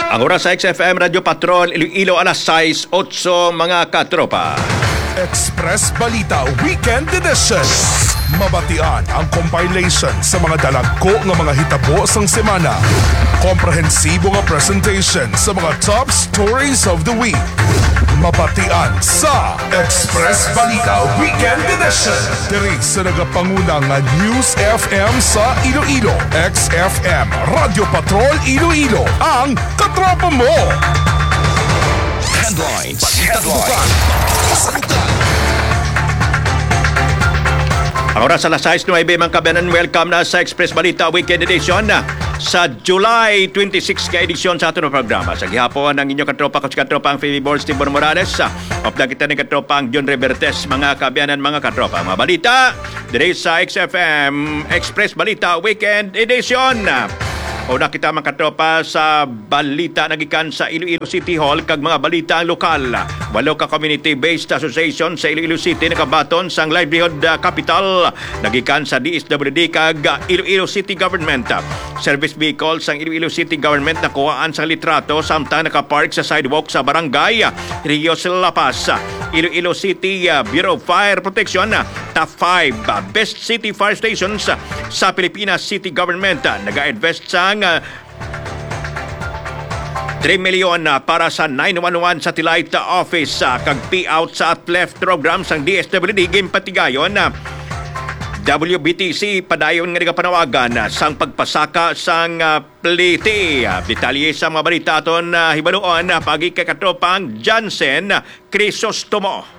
Ang oras sa XFM Radio Patrol, Iloilo, alas 6:08 mga katropa. Express Balita Weekend Edition. Mabatian ang compilation sa mga dalagko ng mga hitabo sang semana. Komprehensibo nga presentation sa mga top stories of the week. Mabatian sa Express Balita Weekend Edition. Diri sa nagapangunang nga News FM sa Iloilo. XFM Radio Patrol Iloilo. Ang katropa mo! Headlines. Ang oras sa alas 6:09 mga kabanan, welcome na sa Express Balita Weekend Edition sa July 26 ka edisyon sa ating programa. Sa gihapon ang inyong katropa, katropa ang Phoebe Born, Steve Morales, opda kita ng katropa ang John Revertes, mga kabanan, mga katropa. Mga balita, dito sa XFM Express Balita Weekend Edition. Una kita mga katropa sa balita nagikan sa Iloilo City Hall kag mga balita ang lokal. 8 ka community-based association sa Iloilo City nakabaton sang livelihood capital nagikan sa DSWD kag Iloilo City Government. Service vehicles sang Iloilo City Government nakuhaan sa litrato samtang nakapark sa sidewalk sa barangay Rios La Paz. Iloilo City Bureau of Fire Protection top 5 best city fire stations sa Pilipinas City Government. Nag-invest sang 3 milyon para sa 911 satellite office kag payout sa uplift program sang DSWD gimpatigayon. WBTC padayon nga nagapanawagan sang pagpasaka sang pliti. Detalye sa mga balita aton hibaluon pagi kay katropang Jansen Crisostomo.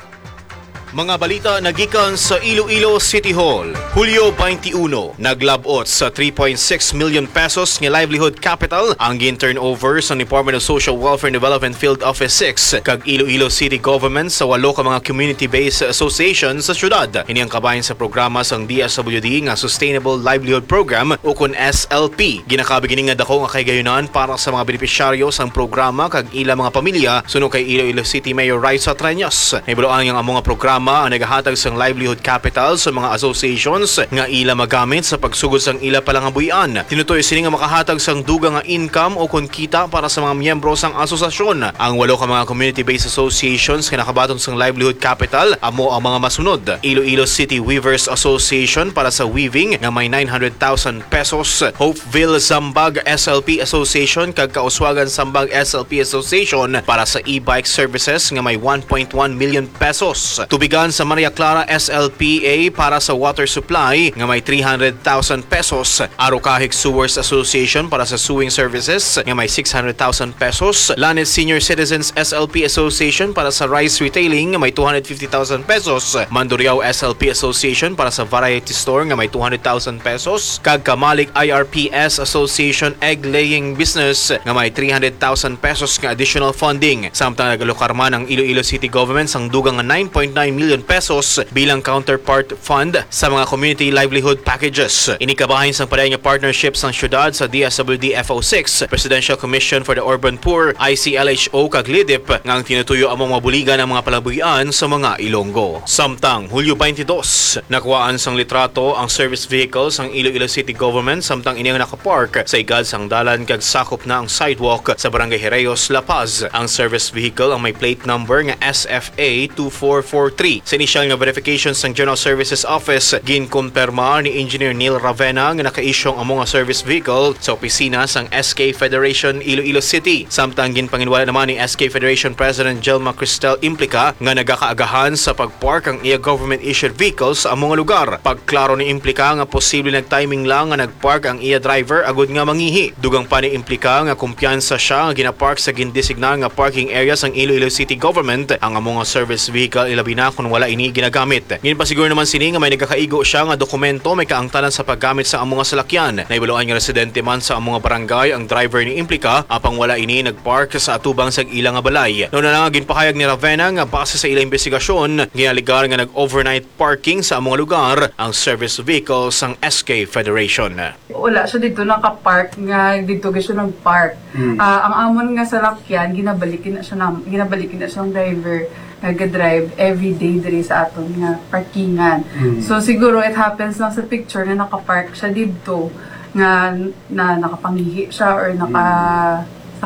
Mga balita nagikan sa Iloilo City Hall. Hulyo 21, naglabot sa 3.6 million pesos ng livelihood capital ang gin-turnover sa Department of Social Welfare and Development Field Office 6 kag Iloilo City Government sa 8 ka mga community-based association sa syudad. Ini ang kabahin sa programa sang DSWD nga Sustainable Livelihood Program o kun SLP. Ginakabigini nga dako nga kahigayonan para sa mga benepisyaryo sang programa kag ila mga pamilya suno kay Iloilo City Mayor Raisa Treñas. Nahibaluan ang mga programa ang nagahatag sang livelihood capital sa mga associations nga ila magamit sa pagsugod sang ila palangabuyan. Tinutoy sini nga makahatag sang duga nga income o kun kita para sa mga miyembro sang asosasyon. Ang 8 ka mga community-based associations nga nakabaton sang livelihood capital amo ang mga masunod. Iloilo City Weavers Association para sa weaving nga may 900,000 pesos. Hopeville Zambag SLP Association kag Kauswagan Zambag SLP Association para sa e-bike services nga may 1.1 million pesos. Tubigan sa Maria Clara SLPA para sa water supply nga may 300,000 pesos. Arocahik Sewers Association para sa sewing services nga may 600,000 pesos. Lanet Senior Citizens SLP Association para sa rice retailing nga may 250,000 pesos. Mandurriao SLP Association para sa variety store nga may 200,000 pesos. Kag Kamalik IRPS Association Egg Laying Business nga may 300,000 pesos nga additional funding. Samtang nagalukarman ang Iloilo City Government sang dugang nga 9.9 million pesos bilang counterpart fund sa mga community livelihood packages. Inikabahin sang padayon nga partnership sang syudad sa DSWD FO6, Presidential Commission for the Urban Poor, ICLHO kag LIDIP nga ang tinutuyo among mabuligan ng mga palabuyan sa mga Ilonggo. Samtang Hulyo 22, nakuhaan sang litrato ang service vehicles sang Iloilo City Government samtang iniyang nakapark sa igad sang dalan kag sakop na ang sidewalk sa Barangay Herreos, La Paz. Ang service vehicle ang may plate number nga SFA 2443. Sa inisyal nga verification sa General Services Office, ginkumpirma ni Engineer Neil Ravena nga naka-isyong ang mga service vehicle sa opisina sang SK Federation Iloilo City. Samtang ginpanginwala naman ni SK Federation President Jelma Cristel Implica nga nagakaagahan sa pagpark ang iya government-issued vehicles sa mga lugar. Pagklaro ni Implica nga posible nag-timing lang nga nagpark ang iya driver agud nga mangihi. Dugang pa ni Implica nga kumpiyansa siya nga ginapark sa gindesignar nga parking area sang Iloilo City Government ang mga service vehicle ilabi na kung wala ini ginagamit. Ginpasiguro naman sini nga may nagkakaigo siya nga dokumento may kaangtanan sa paggamit sa among salakyan. Naibaluan nga residente man sa among barangay ang driver ni Implica apang wala ini nagpark sa atubang sa ilang nga balay. Noon na nga ginpahayag ni Ravena nga base sa ilang investigasyon ginaligar nga nag-overnight parking sa among lugar ang service vehicle sang SK Federation. Wala siya dito nakapark nga dito siya nagpark. Ang amon nga salakyan ginabalikin na siya ng driver nag-drive every day diri sa aton nga parkingan. So siguro it happens lang sa picture na nakapark siya dito nga na nakapangihi siya or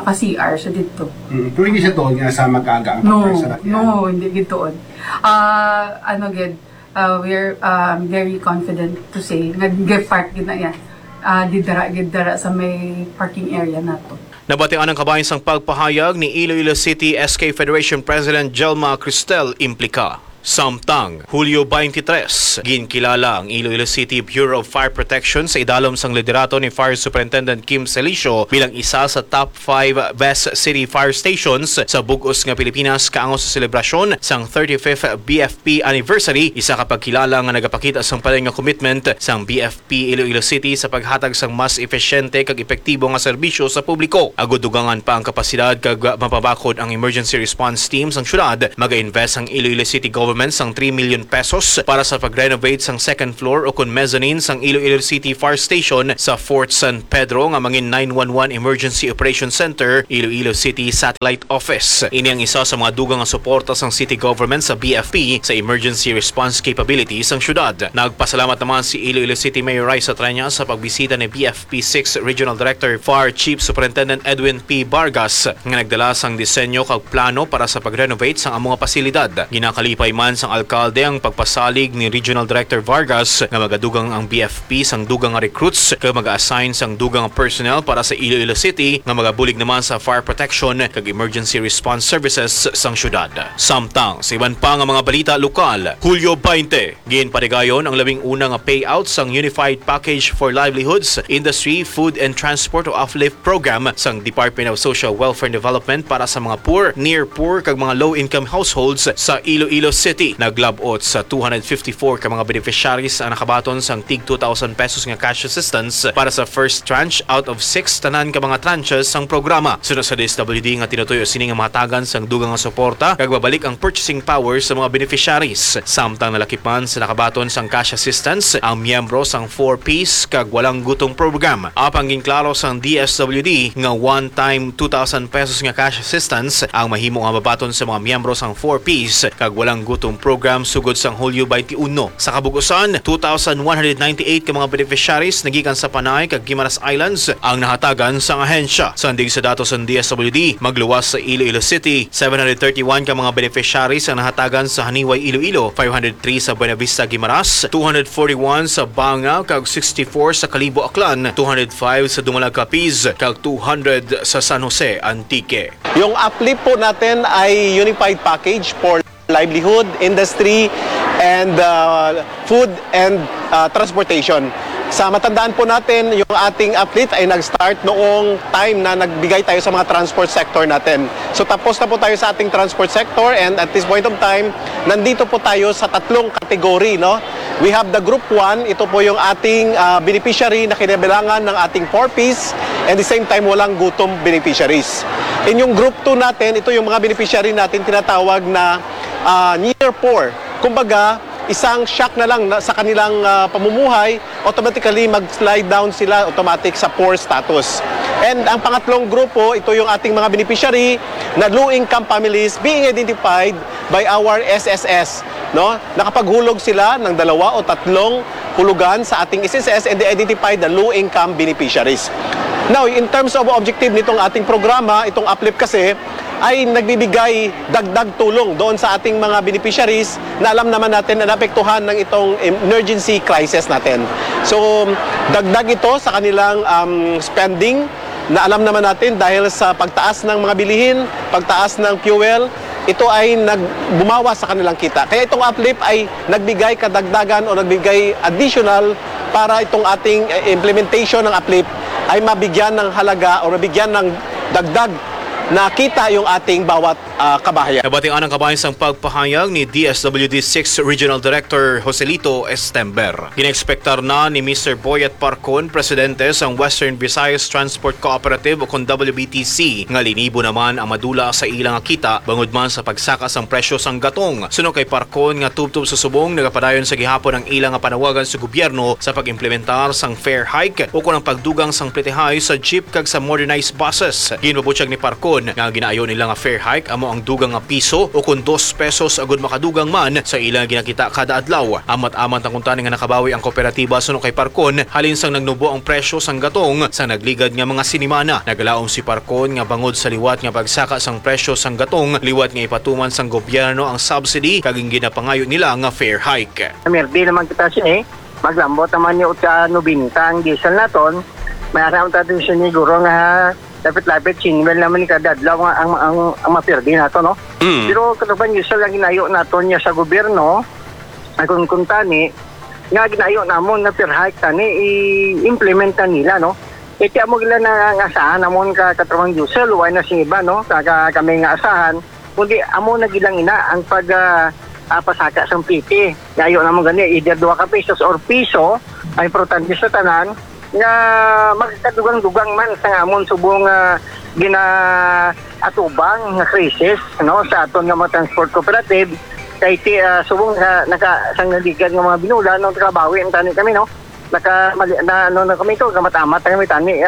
naka-CR siya dito. Pero hindi siya doon nga sa mag-aga ang No, sa lakyan. no, hindi gitoon. We're very confident to say nag-park gid na yan. Didara sa may parking area nato. Nabatian ng kabayan sang pagpahayag ni Iloilo City SK Federation President Jelma Cristel Implica. Samtang, Hulyo 23, ginkilala ang Iloilo City Bureau of Fire Protection sa idalom sang liderato ni Fire Superintendent Kim Celicio bilang isa sa top 5 best city fire stations sa bugos nga Pilipinas kaangos sa selebrasyon sang 35th BFP anniversary. Isa ka pagkilala nga nagapakita sang palay nga commitment sang BFP Iloilo City sa paghatag sang mas efesyente kag epektibo nga serbisyo sa publiko. Agud dugangan pa ang kapasidad kag mapabakod ang emergency response team sang syudad. Maga-invest ang Iloilo City Government sang 3 million pesos para sa pag-renovate sang second floor o kun mezzanine sang Iloilo City Fire Station sa Fort San Pedro nga mangin 911 Emergency Operation Center, Iloilo City Satellite Office. Ini ang isa sa mga dugang nga suporta sang city government sa BFP sa emergency response capabilities sang syudad. Nagpasalamat naman si Iloilo City Mayor Raisa Treña sa pagbisita ni BFP 6 Regional Director Fire Chief Superintendent Edwin P. Vargas nga nagdala sang disenyo kag plano para sa pag-renovate sang among pasilidad. Ginakalipay man sang alkalde ang pagpasalig ni Regional Director Vargas nga magadugang ang BFP sang dugang nga recruits kag mag-assign sang dugang nga personnel para sa Iloilo City nga magabulig naman sa fire protection kag emergency response services sang syudad. Samtang sa iban pa nga mga balita lokal, Hulyo 20, ginpatigayon ang labing una nga payout sang Unified Package for Livelihoods, Industry, Food and Transport o Uplift Program sang Department of Social Welfare and Development para sa mga poor, near poor kag mga low-income households sa Iloilo City. Naglabot sa 254 ka mga beneficiaries ang nakabaton sang tig 2,000 pesos nga cash assistance para sa first tranche out of 6 tanan ka mga tranches sang programa. Sunod sa DSWD nga tinutuyo sini nga mahatagan sang dugang nga suporta kag babalik ang purchasing power sa mga beneficiaries. Samtang nalakipan sa nakabaton sang cash assistance ang miyembro sang 4Ps kag walang gutong program. Apang ginklaro sang DSWD nga one-time 2,000 pesos nga cash assistance ang mahimo nga mabaton sa mga miyembro sang 4Ps kag walang gutong program sugod sang Hulyo 21. Sa kabugusan, 2,198 ka mga beneficiaries nagikan sa Panay kag Guimaras Islands ang nahatagan sang ahensya. Sandig sa datos ng DSWD, magluwas sa Iloilo City, 731 ka mga beneficiaries ang nahatagan sa Haniway Iloilo, 503 sa Buenavista Guimaras, 241 sa Banga kag 64 sa Kalibo Aklan, 205 sa Dumalag Capiz kag 200 sa San Jose Antique. Yung uplift po natin ay Unified Package for Livelihood, Industry, and Food and Transportation. Sa matandaan po natin, yung ating uplift ay nag-start noong time na nagbigay tayo sa mga transport sector natin. So tapos na po tayo sa ating transport sector and at this point of time, nandito po tayo sa tatlong kategory, no? We have the Group 1, ito po yung ating beneficiary na kinabilangan ng ating 4Ps and at the same time walang gutom beneficiaries. In yung Group 2 natin, ito yung mga beneficiary natin tinatawag na near poor. Kumbaga, isang shock na lang sa kanilang pamumuhay, automatically mag-slide down sila automatic sa poor status. And ang pangatlong grupo, ito yung ating mga beneficiary na low-income families being identified by our SSS. No? Nakapaghulog sila ng 2 o 3 hulugan sa ating SSS and they identified the low-income beneficiaries. Now, in terms of objective nitong ating programa, itong uplift kasi, ay nagbibigay dagdag tulong doon sa ating mga beneficiaries na alam naman natin na naapektuhan ng itong emergency crisis natin. So, dagdag ito sa kanilang spending na alam naman natin dahil sa pagtaas ng mga bilihin, pagtaas ng fuel, ito ay bumawas sa kanilang kita. Kaya itong uplift ay nagbigay kadagdagan o nagbigay additional para itong ating implementation ng uplift ay mabigyan ng halaga o mabigyan ng dagdag nakita yung ating bawat kabahayan. Nabatingan ang kabayan sang pagpahayag ni DSWD 6 Regional Director Joselito Estember. Ginexpektar na ni Mr. Boyet Parcon, presidente sang Western Visayas Transport Cooperative o kung WBTC, nga linibo naman ang madula sa ilang kita bangod man sa pagsaka sang presyo sang gatong. Suno kay Parcon nga tubtub sa subong nagapadayon sa gihapon ang ilang nga panawagan sa gobyerno sa pag-implementar sang fare hike o kung ang pagdugang sang plitehay sa jeep kag sa modernized buses. Ginpabutyag ni Parcon nga ginaayo nila nga fare hike amo amo ang dugang nga piso o kung 2 pesos agud makadugang man sa ilang ginakita kada adlaw. Amat-amat ang kuntani nga nakabawi ang kooperatiba suno kay Parcon halin sang nagnubo ang presyo sang gatong sa nagligad nga mga sinimana. Nagalaom si Parcon nga bangod sa liwat nga pagsaka sang presyo sang gatong, liwat nga ipatuman sang gobyerno ang subsidy kaging ginapangayo nila nga fair hike. Merdi naman kita siya maglambot naman yung sa 90 ang diesel naton. Mayroon tayo siguro nga lapit-lapit sinwell naman ni kadadlaw ang mapirdi nato, no? Pero katuban diesel lang ginayo naton niya sa gobyerno kung tani nga ginayo namon na fair hike tani i-implementa nila, no? Iti mo gila na asahan namon ka katrabang diesel why na sing iba, no? Kami nga asahan kundi amo na gilang ina ang pag pasaka sa PT. Ngayon naman gani, either 2 ka pesos or piso, ang importante sa tanan, nga magkadugang-dugang man sa amon subong ginaatubang nga krisis, no, sa aton nga mga transport cooperative, kay subong sang naligan nga mga binulan, no, nakabawi ang tani kami, no, na kami ito, kamatamat kami tani,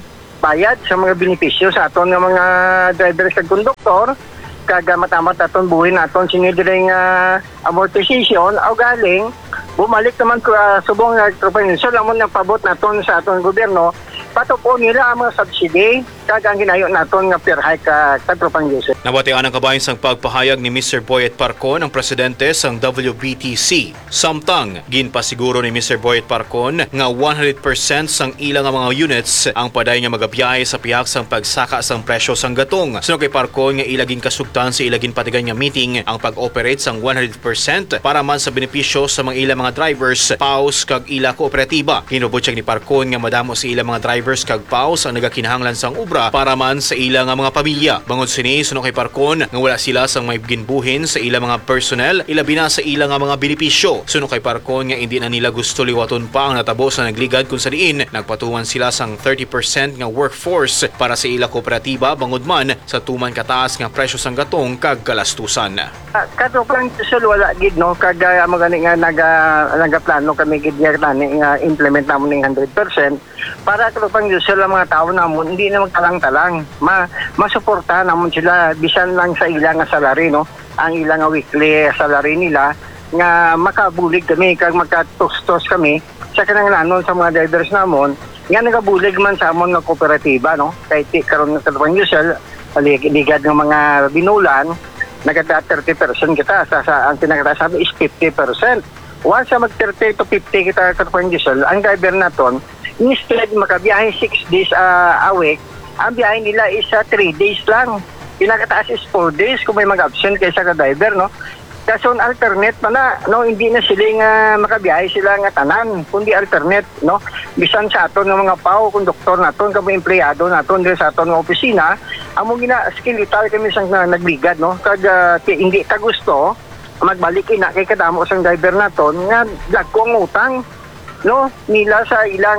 bayad sa mga benepisyo sa aton nga mga drivers at konduktor, kaga matamat aton buhin aton sinidiring amortization o galing bumalik naman subong entrepreneur lamon ng pabot naton sa aton gobyerno patupo nila ang mga subsidy kaga ang ginayo naton nga fair hike katropang Joseph. Nabatian ang kabayan sang pagpahayag ni Mr. Boyet Parcon, ang presidente sang WBTC. Samtang ginpasiguro ni Mr. Boyet Parcon nga 100% sang ilang mga units ang paday nga magabiyahe sa pihak sang pagsaka sang presyo sang gatong. Suno kay Parcon nga ilaging kasugtan sa ilaging patigan nga meeting ang pag-operate sang 100% para man sa benepisyo sa mga ilang mga drivers, paus kag ila kooperatiba. Hinubutyag ni Parcon nga madamo sa ilang mga drivers kag paus ang nagakinahanglan sang ubra para man sa ilang mga pamilya. Bangod sini suno kay Parcon nga wala sila sang may ginbuhin sa ilang mga personnel ilabi na sa ilang mga benepisyo. Suno kay Parcon nga hindi na nila gusto liwaton pa ang natabo sa nagligad kung sa diin nagpatuman sila sang 30% nga workforce para sa ila kooperatiba bangod man sa tuman kataas nga presyo sang gatong kag kalastusan. Katropang Joseph wala gid, no, kagaya mo gani nga nagaplano kami gid nga implement namon ning 100% para katropang Joseph ang mga tao namon hindi na magtalang-talang masuportahan namon sila bisan lang sa ilang nga salary, no, ang ilang nga weekly salary nila nga makabulig kami kag magkatustos kami sa kananglanon sa mga drivers namon nga nagabulig man sa amon nga kooperatiba, no, kay karon nga katropang Joseph ligad ng mga binulan nagada 30% kita sa ang pinakatasabi is 50%. Once mag 30 to 50 kita katropang Joseph ang driver naton instead makabiyahe 6 days a week, ang biyahe nila is 3 days lang. Pinakataas is 4 days kung may mag-absent kaysa ka-driver, no? Kasi alternate pa na, no, hindi na sila makabiyahe sila nga tanan, kundi alternate, no? Bisan sa aton ng mga pao, konduktor naton, kami empleyado naton din sa aton ng opisina, among skeletal kami sang nagligad, no? Kag hindi ka gusto magbalik ina kay kadamo sang driver naton nga dagko ang utang, no, nila sa ilang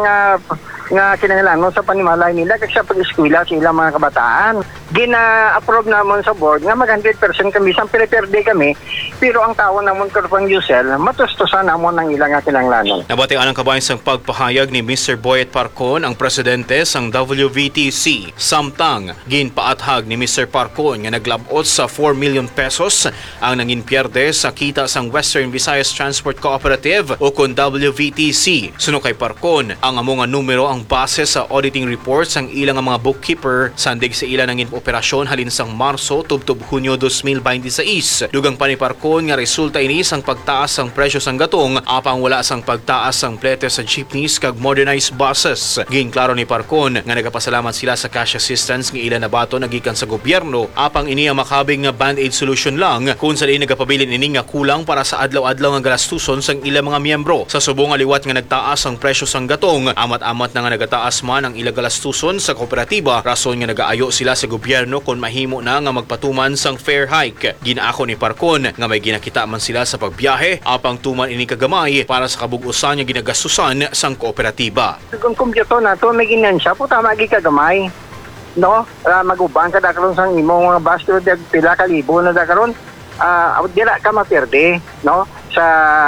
nga kinahanglan sa panimalay nila kag sa pag-eskwela sa ilang mga kabataan. Gina-approve namon sa board nga mag 100% kami sang pre-day kami, pero ang tao namon katropang Joseph matustusan namon ang ilang nga kinahanglan. Nabatian ang kabayan sang pagpahayag ni Mr. Boyet Parcon, ang presidente sang WVTC. Samtang ginpaathag ni Mr. Parcon nga naglabot sa 4 million pesos ang nanginpierde sa kita sang Western Visayas Transport Cooperative o kun WVTC. Suno kay Parcon, ang amo nga numero ang base sa auditing reports ang ilang mga bookkeeper sandig sa ilang nangin operasyon halin sang Marso tubtob Hunyo 2026. Dugang pa ni Parcon nga resulta ini sang pagtaas sang presyo sang gatong apang wala sang pagtaas sang plete sa jeepneys kag modernized buses. Ginklaro ni Parcon nga nagapasalamat sila sa cash assistance nga ilan nabato nagikan sa gobyerno apang ini ang makabing nga band-aid solution lang kung sa diin nagapabilin ini nga kulang para sa adlaw-adlaw nga galastuson sang ilang mga miyembro. Sa subong nga liwat nga nagtaas ang presyo sang gatong, amat-amat na nga nagataas man ang ilang galastuson sa kooperatiba, rason nga nagaayo sila sa gobyerno kung mahimo na nga magpatuman sang fair hike. Ginaako ni Parcon nga may ginakita man sila sa pagbiyahe apang tuman ini kagamay para sa kabug-usan nga ginagastusan sang kooperatiba. Kung kumpleto na to may ginansya po tama gi kagamay, no, magubang ka dakaron sang imong mga basto pila ka libo na dakaron dira ka maperde, no, sa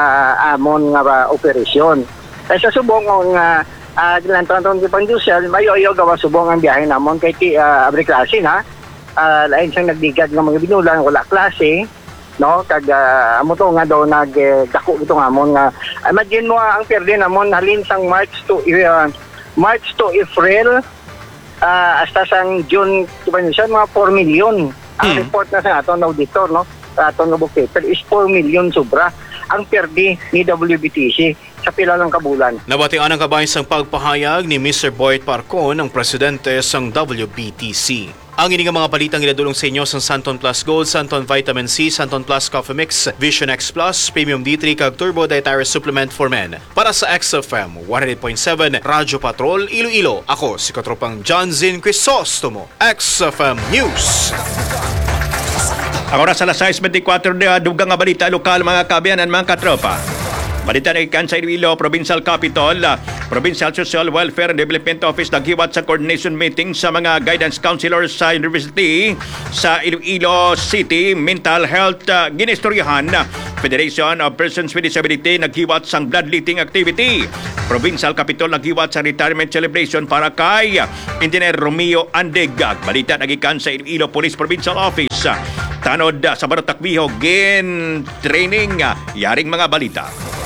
amon nga operasyon. Kaya sa subong nga Gilantan di Joseph, mayo gawa subong ang biyahe namon kay abri klase na. lain siyang nagdigad ng mga binulang wala klase, no, kag amo to nga daw nagdako ito nga mo nga imagine mo ang perde namon halin sang March to April hasta sang June siya mga 4 million ang report na sa aton auditor, no, sa aton nga book paper is 4 million sobra ang perde ni WBTC sa pila ng kabulan. Nabatian ang kabayan sang pagpahayag ni Mr. Boyd Parcon, ang presidente sang WBTC. Ang ini nga mga balitang ginadulong sa inyo sa Santon Plus Gold, Santon Vitamin C, Santon Plus Coffee Mix, Vision X Plus, Premium D3 kag Turbo Dietary Supplement for Men. Para sa XFM 100.7 Radyo Patrol Iloilo, ako si Katropang John Zin Crisostomo, XFM News. Ang oras alas 6:24 na dugang nga balita lokal mga kabayanan mga katropa. Balita na ikan sa Iloilo Provincial Capital, Provincial Social Welfare and Development Office naghiwat sa coordination meeting sa mga guidance counselors sa University sa Iloilo City Mental Health ginistoryahan. Federation of Persons with Disability naghiwat sang bloodletting activity. Provincial Capitol naghiwat sa retirement celebration para kay Engineer Romeo Andigag. Balita nagikan sa Iloilo Police Provincial Office. Tanod sa Barotakbiho gin training yaring mga balita.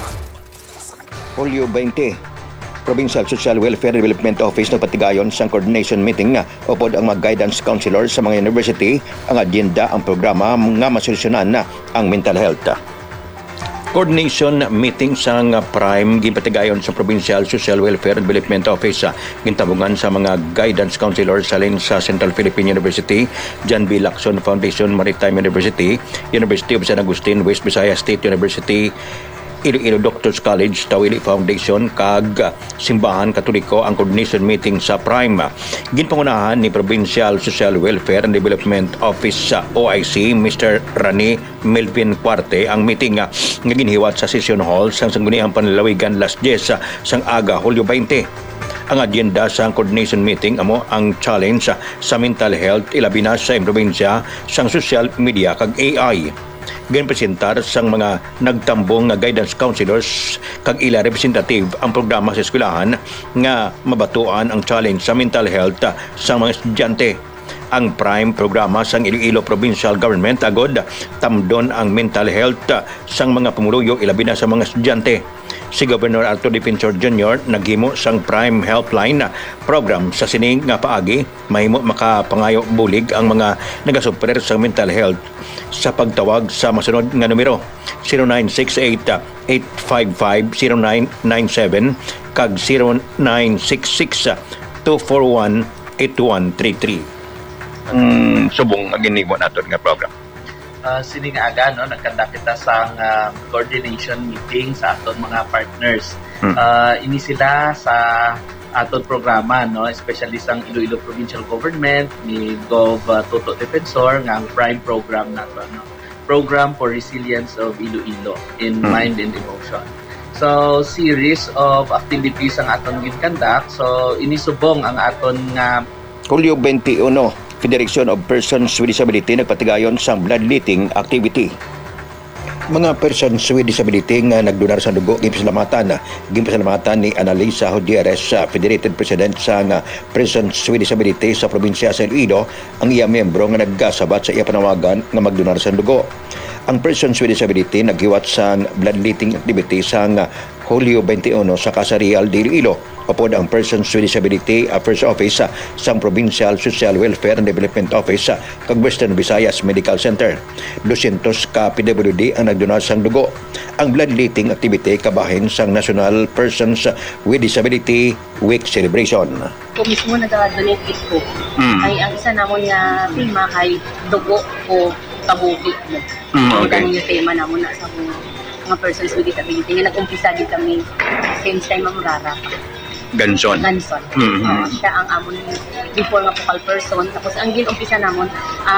Hulyo 20, Provincial Social Welfare Development Office nagpatigayon sa coordination meeting upod ang mga guidance counselor sa mga university ang agenda ang programa nga masolusyonan na ang mental health. Coordination meeting sa Prime ginpatigayon sa Provincial Social Welfare Development Office gintabungan sa mga guidance counselor sa Central Philippine University, John B. Lacson Foundation Maritime University, University of San Agustin, West Visayas State University, Iloilo Doctors College, Tawili Foundation, kag Simbahan Katoliko ang coordination meeting sa Prime. Ginpangunahan ni Provincial Social Welfare and Development Office sa OIC, Mr. Rani Melvin Cuarte, ang meeting nga ginhiwat sa Session Hall sa Sangguniang Panlalawigan Las 10 sang aga, Hulyo 20. Ang agenda sa coordination meeting amo ang challenge sa mental health ilabi na sa probinsya sang social media kag AI. Ginpresentar sang mga nagtambong nga guidance counselors kag ila representative ang programa sa eskwelahan nga mabatuan ang challenge sa mental health sa mga estudyante. Ang Prime programa sang Iloilo Provincial Government agod tamdon ang mental health sang mga pumuluyo ilabi na sa mga estudyante. Si Governor Arthur Defensor Jr. naghimo sang Prime Helpline program sa sining nga paagi mahimo makapangayo bulig ang mga nagasufrer sa mental health sa pagtawag sa masunod nga numero 0968-855-0997 kag 0966-241-8133. Subong ang ginimo naton nga program. Sining aga no nagkanda kita sa coordination meeting sa aton mga partners. Ini sila sa aton programa no, especially sang Iloilo Provincial Government ni Gov Toto Defensor nga ang Prime program nato no. Program for Resilience of Iloilo in Mind and Emotion. So series of activities ang aton ginkandak. So inisubong ang aton nga Hulyo 21, Federation of Persons with Disability nagpatigayon sa bloodletting activity. Mga persons with disability nga nagdonar sa dugo gipasalamatan ni Analisa Hodieres, Federated President sa Persons with Disability sa probinsya sa Iloilo, ang iya miyembro nga nagkasabat sa iya panawagan nga magdonar sa dugo. Ang Persons with Disability naghiwat sa bloodletting activity sa Hulyo 21 sa Kasarial de Iloilo. Upod ang Persons with Disability Affairs Office sa Provincial Social Welfare and Development Office kag Western Visayas Medical Center. 200 ka PWD ang nagdonar sang dugo. Ang bloodletting activity kabahin sang National Persons with Disability Week Celebration. Ko mismo nag-donate ko. Ay ang isa namon nga tema kay dugo o kabuhi mo. Okay. Yung tema namon na sa mga persons with disability nga nag-umpisa din kami same time ang rara. Ganson. Siya ang amon before nga focal person. Tapos ang ginumpisa namon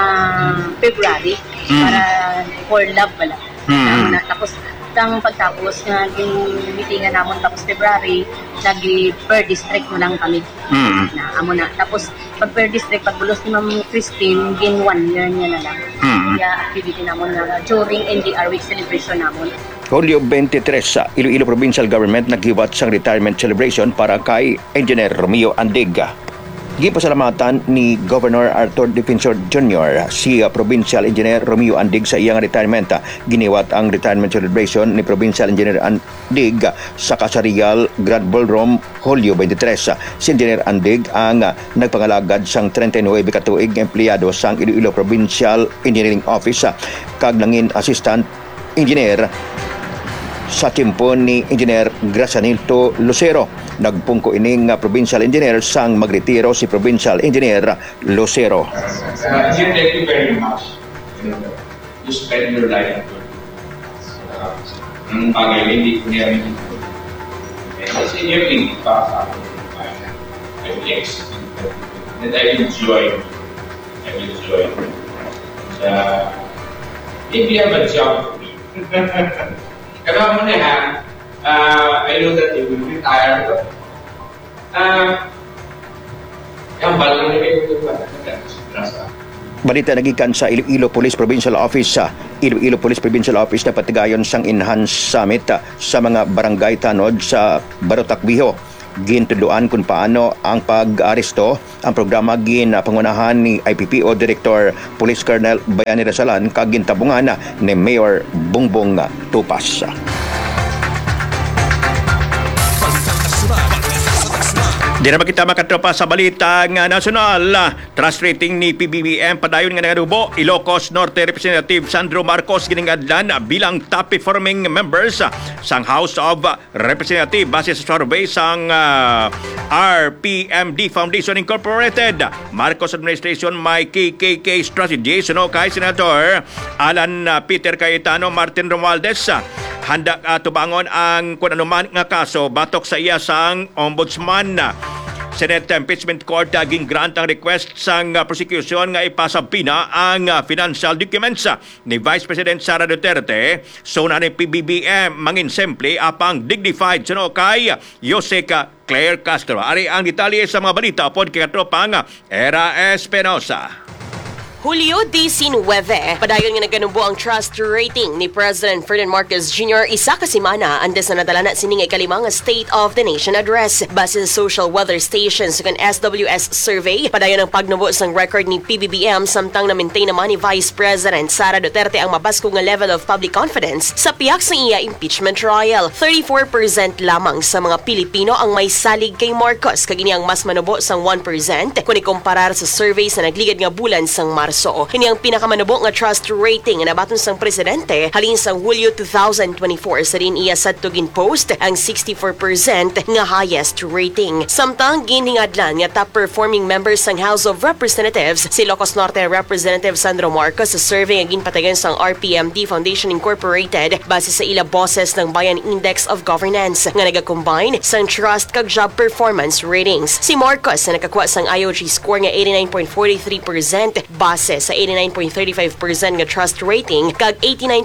February para for love pala. Tapos ang pagtapos nga ginitingan namon tapos February per district mo lang kami. Na amo na. Tapos pag per district pagbulos ni Ma'am Christine gin 1 year niya na lang. Kaya activity namon na during NDR week celebration namon. Hulyo 23 sa Iloilo Provincial Government naghiwat sang retirement celebration para kay Engineer Romeo Andigag. Gipasalamatan ni Governor Arthur Defensor Jr. si Provincial Engineer Romeo Andig sa iyang retirement. Giniwat ang retirement celebration ni Provincial Engineer Andig sa Kasarial Grand Ballroom Hulyo 23. Si Engineer Andig ang nagpangalagad sang 39 katuig empleyado sang Iloilo Provincial Engineering Office kag nangin assistant engineer sa timpo ni Engineer Gracianito Lucero. Nagpungko ining provincial engineer sang magretiro si Provincial Engineer Lucero. Thank you very much. You spend your life ang bagay hindi ko niya rin ito. Kasi everything pa sa akin. I will execute and I will enjoy. If you have a job for me, kaya mo na ha, I know that you will retire, but yung balang na kayo ito ba? Balita nagikan sa Iloilo Police Provincial Office. Iloilo Police Provincial Office na patigayon sang Enhanced Summit sa mga barangay tanod sa Barotakbiho. Gintuluan kung paano ang pag-aresto. Ang programa pangunahan ni IPPO Director Police Colonel Bayani Rasalan kag gintabungan ni Mayor Bongbong Tupas. Di naman kita makatropa sa balitang nasyonal. Trust rating ni PBBM padayon nga nangadubo. Ilocos Norte Representative Sandro Marcos giningadlan bilang top performing members sang House of Representative base sa survey sang RPMD Foundation Incorporated. Marcos administration may KKK strategy. Suno kay Senator Alan Peter Cayetano Martin Romualdez. Handa tubangon ang kung anuman nga kaso batok sa iya sang ombudsman. Senate Impeachment Court ging grant ang request sang prosecution nga ipasabina ang financial documents ni Vice President Sara Duterte. So na ni PBBM mangin simple apang dignified suno kay Joseca Claire Castro. Ari ang detalye sa mga balita pod kay katropang Era Espinosa. Hulyo 19, padayon nga naganubo ang trust rating ni President Ferdinand Marcos Jr. isa ka semana antes na nadala na sining ikalimang State of the Nation Address. Base sa social weather stations kan SWS survey, padayon ang pagnubo sang record ni PBBM samtang na-maintain naman ni Vice President Sara Duterte ang mabasko nga level of public confidence sa piyak sa iya impeachment trial. 34% lamang sa mga Pilipino ang may salig kay Marcos kag ini ang mas manubo sang 1% kung ikumparar sa survey sa nagligad nga bulan sang Marso. Kini ang pinakamanubo nga trust rating na nabaton sang presidente halin sang Hulyo 2024 sa rin iya sadto ginpost ang 64% nga highest rating. Samtang giningadlan nga top performing members sang House of Representatives si Ilocos Norte Representative Sandro Marcos sa survey nga ginpatagan sang RPMD Foundation Incorporated base sa ila boses ng Bayan Index of Governance nga nagakombine sang trust kag job performance ratings. Si Marcos na nakakuha sang IOG score nga 89.43% base sa 89.35% nga trust rating kag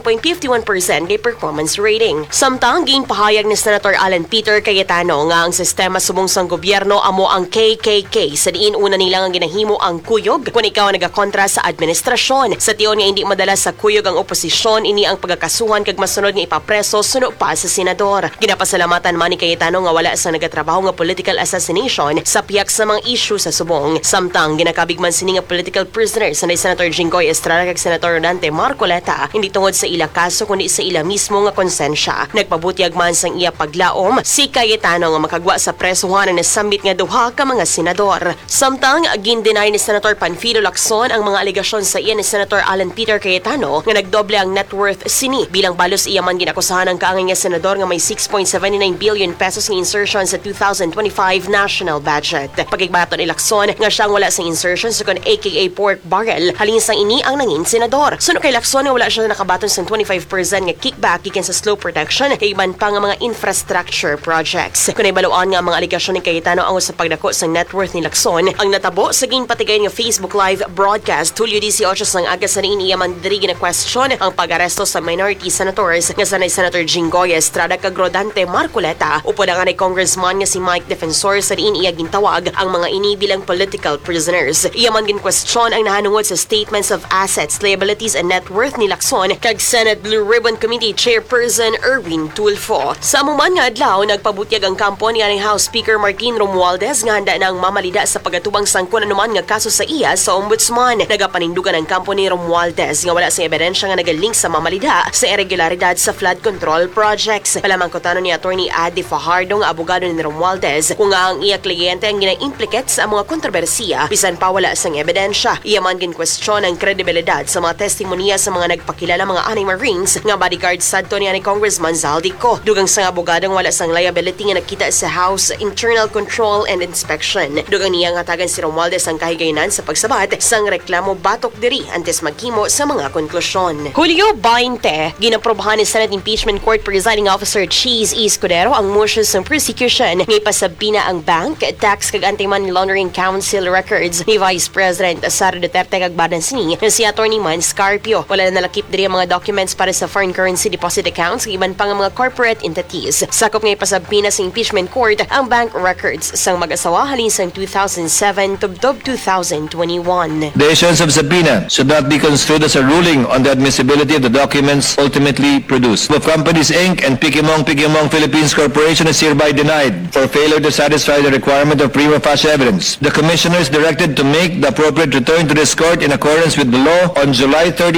89.51% nga performance rating. Samtang ginpahayag ni Senator Alan Peter Cayetano nga ang sistema subong sang gobyerno amo ang KKK sa diin una nila nga ginahimo ang kuyog kung ikaw nagakontra sa administrasyon. Sa tiyon nga hindi madala sa kuyog ang oposisyon ini ang pagkakasuhan kag masunod nga ipapreso suno pa sa senador. Ginapasalamatan man ni Cayetano nga wala sa nagatrabaho nga political assassination sa piyak sa mga issue sa subong. Samtang ginakabigman sini nga political prisoners ni Senator Jinggoy Estrada kag Senator Rodante Marcoleta hindi tungod sa ila kaso kundi sa ila mismo nga konsensya. Nagpabutyag man sang iya paglaom si Cayetano nga makagwa sa presuhan na nasambit nga duha ka mga senador. Samtang gin-deny ni Senator Panfilo Lacson ang mga alegasyon sa iya ni Senator Alan Peter Cayetano nga nagdoble ang net worth sini bilang balos iya man ginakusahan ang kaangay nga senador nga may 6.79 billion pesos nga insertion sa 2025 national budget. Pagigbato ni Lacson nga siyang wala sa insertion sa kon aka pork barrel halin sang ini ang nangin senador. Suno kay Lacson wala siya nakabaton sang 25% nga kickback gikan sa slow protection kay iban pa nga mga infrastructure projects. Kunay baluan nga ang mga alegasyon ni Cayetano ang sa pagdako sang net worth ni Lacson ang natabo sa ginpatigay nga Facebook live broadcast Hulyo 18 sang aga sa rin iya man diri na question ang pag-aresto sa minority senators nga sanay Senator Jinggoy Estrada kag Rodante Marcoleta upod ang anay congressman nga si Mike Defensor sa rin iya gintawag ang mga ini bilang political prisoners. Iya man gin question ang nahanungod buot sa statements of assets, liabilities and net worth ni Lacson kag Senate Blue Ribbon Committee Chairperson Erwin Tulfo. Sa amuman nga adlaw, nagpabutyag ang kampo ni House Speaker Martin Romualdez nga handa ng mamalida sa pagatubang sangkon anuman nga kaso sa iya sa Ombudsman. Nagapanindugan ang kampo ni Romualdez nga wala sa ebidensya nga nagalink sa mamalida sa irregularidad sa flood control projects. Palamang kutano ni Attorney Adi Fajardo nga abogado ni Romualdez kung nga ang iya kliyente ang gina-implicate sa mga kontrobersiya bisan pa wala sang ebidensya. Iya man gin-question ang kredibilidad sa mga testimonya sa mga nagpakilala mga anay Marines nga bodyguard sadto niya ni Congressman Zaldico. Dugang sang abogadong wala sang liability nga nakita sa House Internal Control and Inspection. Dugang niya nga tagan si Romualdez ang kahigaynan sa pagsabat sang reklamo batok diri antes maghimo sa mga konklusyon. Hulyo 20, ginaprobahan ni Senate Impeachment Court Presiding Officer Cheese Escudero ang motions ng prosecution nga ipasabi na ang bank, tax kag anti-money laundering council records ni Vice President Sara Duterte kag badan sini na si Attorney Man Scarpio. Wala na nalakip diri ang mga documents para sa foreign currency deposit accounts kag iban pang mga corporate entities. Sakop nga ipasabi na sa impeachment court ang bank records sang mag-asawa halin sang 2007 tubtob 2021. The issuance of subpoena should not be construed as a ruling on the admissibility of the documents ultimately produced. Of Companies Inc. and Pikimong Philippines Corporation is hereby denied for failure to satisfy the requirement of prima facie evidence. The Commissioner is directed to make the appropriate return to this court in accordance with the law on July 30,